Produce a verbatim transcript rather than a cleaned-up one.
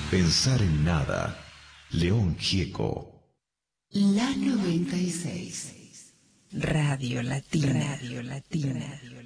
Pensar en nada. León Gieco. La noventa y seis. Radio Latina. Radio Latina.